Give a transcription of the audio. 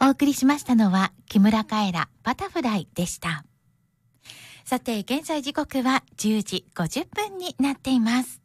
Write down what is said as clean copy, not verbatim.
お送りしましたのは木村カエラバタフライでした。さて現在時刻は10時50分になっています。